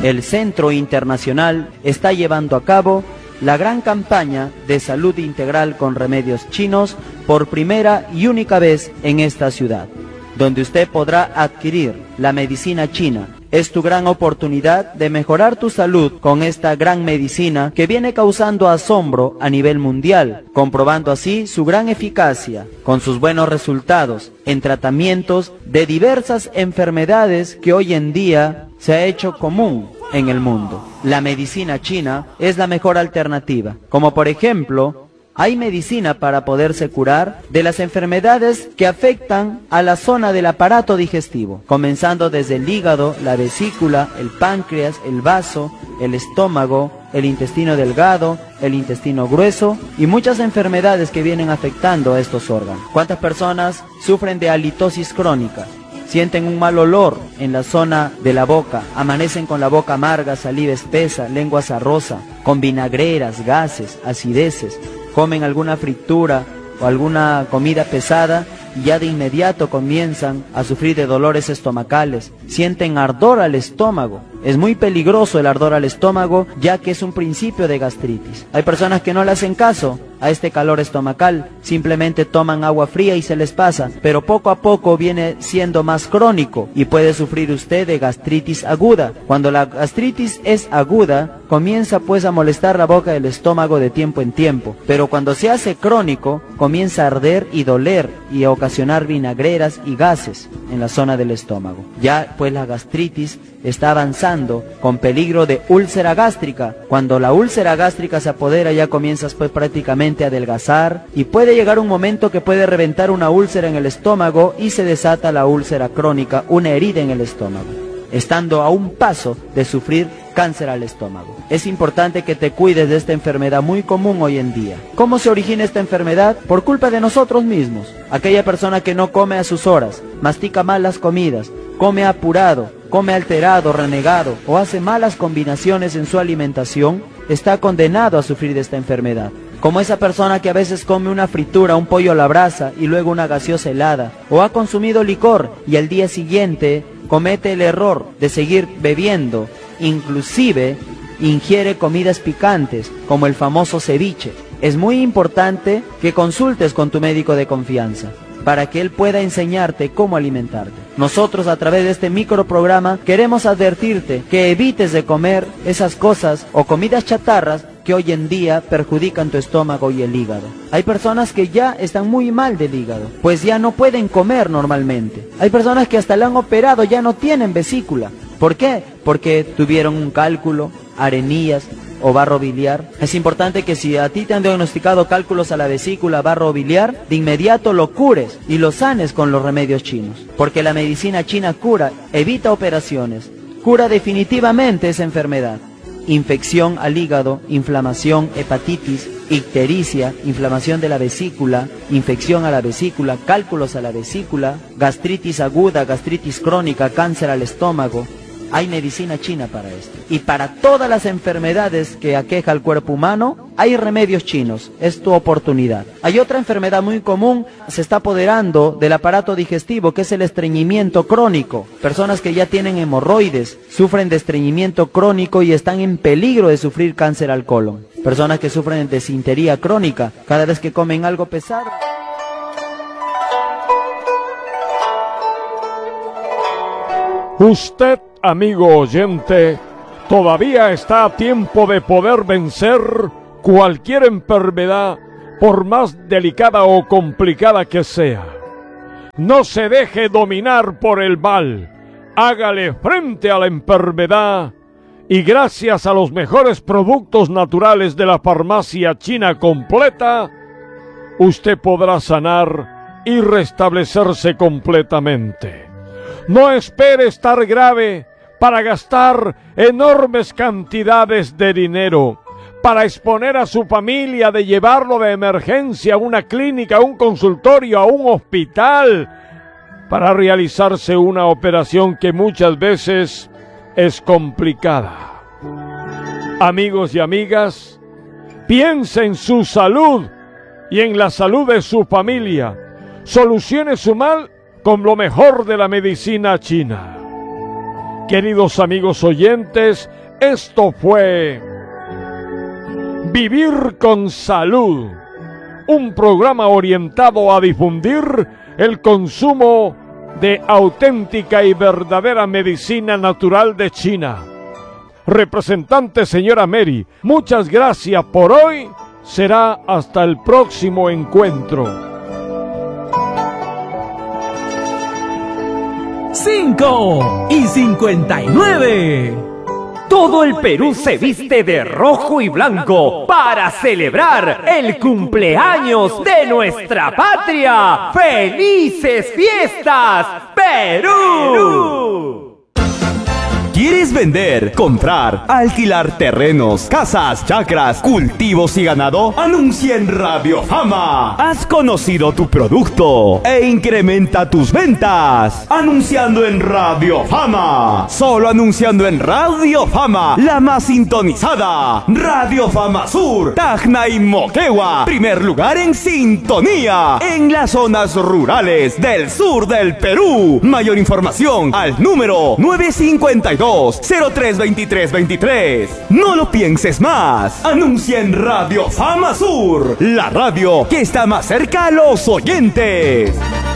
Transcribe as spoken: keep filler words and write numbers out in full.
El Centro Internacional está llevando a cabo la gran campaña de salud integral con remedios chinos por primera y única vez en esta ciudad, donde usted podrá adquirir la medicina china. Es tu gran oportunidad de mejorar tu salud con esta gran medicina que viene causando asombro a nivel mundial, comprobando así su gran eficacia, con sus buenos resultados en tratamientos de diversas enfermedades que hoy en día se ha hecho común en el mundo. La medicina china es la mejor alternativa, como por ejemplo, hay medicina para poderse curar de las enfermedades que afectan a la zona del aparato digestivo, comenzando desde el hígado, la vesícula, el páncreas, el vaso, el estómago, el intestino delgado, el intestino grueso y muchas enfermedades que vienen afectando a estos órganos. ¿Cuántas personas sufren de halitosis crónica? Sienten un mal olor en la zona de la boca, amanecen con la boca amarga, saliva espesa, lengua sarrosa, con vinagreras, gases, acideces, comen alguna fritura o alguna comida pesada y ya de inmediato comienzan a sufrir de dolores estomacales, sienten ardor al estómago. Es muy peligroso el ardor al estómago, ya que es un principio de gastritis. Hay personas que no le hacen caso a este calor estomacal, simplemente toman agua fría y se les pasa, pero poco a poco viene siendo más crónico y puede sufrir usted de gastritis aguda. Cuando la gastritis es aguda, comienza pues a molestar la boca del estómago de tiempo en tiempo, pero cuando se hace crónico, comienza a arder y doler y a ocasionar vinagreras y gases en la zona del estómago. Ya pues la gastritis está avanzando con peligro de úlcera gástrica. Cuando la úlcera gástrica se apodera, ya comienzas pues prácticamente a adelgazar y puede llegar un momento que puede reventar una úlcera en el estómago y se desata la úlcera crónica, una herida en el estómago, estando a un paso de sufrir cáncer al estómago. Es importante que te cuides de esta enfermedad muy común hoy en día. ¿Cómo se origina esta enfermedad? Por culpa de nosotros mismos. Aquella persona que no come a sus horas, mastica mal las comidas, come apurado, come alterado, renegado o hace malas combinaciones en su alimentación, está condenado a sufrir de esta enfermedad. Como esa persona que a veces come una fritura, un pollo a la brasa y luego una gaseosa helada, o ha consumido licor y al día siguiente comete el error de seguir bebiendo, inclusive ingiere comidas picantes como el famoso ceviche. Es muy importante que consultes con tu médico de confianza para que él pueda enseñarte cómo alimentarte. Nosotros a través de este microprograma queremos advertirte que evites de comer esas cosas o comidas chatarras que hoy en día perjudican tu estómago y el hígado. Hay personas que ya están muy mal del hígado, pues ya no pueden comer normalmente. Hay personas que hasta le han operado, ya no tienen vesícula. ¿Por qué? Porque tuvieron un cálculo, arenillas o barro biliar. Es importante que si a ti te han diagnosticado cálculos a la vesícula, barro biliar, de inmediato lo cures y lo sanes con los remedios chinos. Porque la medicina china cura, evita operaciones, cura definitivamente esa enfermedad. Infección al hígado, inflamación, hepatitis, ictericia, inflamación de la vesícula, infección a la vesícula, cálculos a la vesícula, gastritis aguda, gastritis crónica, cáncer al estómago. Hay medicina china para esto. Y para todas las enfermedades que aqueja al cuerpo humano, hay remedios chinos. Es tu oportunidad. Hay otra enfermedad muy común, se está apoderando del aparato digestivo, que es el estreñimiento crónico. Personas que ya tienen hemorroides, sufren de estreñimiento crónico y están en peligro de sufrir cáncer al colon. Personas que sufren de desintería crónica, cada vez que comen algo pesado. Usted, amigo oyente, todavía está a tiempo de poder vencer cualquier enfermedad, por más delicada o complicada que sea. No se deje dominar por el mal, hágale frente a la enfermedad y gracias a los mejores productos naturales de la farmacia china completa, usted podrá sanar y restablecerse completamente. No espere estar grave para gastar enormes cantidades de dinero, para exponer a su familia de llevarlo de emergencia a una clínica, a un consultorio, a un hospital, para realizarse una operación que muchas veces es complicada. Amigos y amigas, piense en su salud y en la salud de su familia. Solucione su mal con lo mejor de la medicina china. Queridos amigos oyentes, esto fue Vivir con Salud, un programa orientado a difundir el consumo de auténtica y verdadera medicina natural de China. Representante señora Mary, muchas gracias por hoy. Será hasta el próximo encuentro. Cinco y cincuenta y nueve. Todo el Perú se viste de rojo y blanco para celebrar el cumpleaños de nuestra patria. ¡Felices fiestas, Perú! ¿Quieres vender, comprar, alquilar terrenos, casas, chacras, cultivos y ganado? Anuncia en Radio Fama. Has conocido tu producto e incrementa tus ventas. Anunciando en Radio Fama. Solo anunciando en Radio Fama, la más sintonizada. Radio Fama Sur, Tacna y Moquegua. Primer lugar en sintonía en las zonas rurales del sur del Perú. Mayor información al número nueve cinco dos, cero tres veintitrés veintitrés. No lo pienses más. Anuncia en Radio Fama Sur, la radio que está más cerca a los oyentes.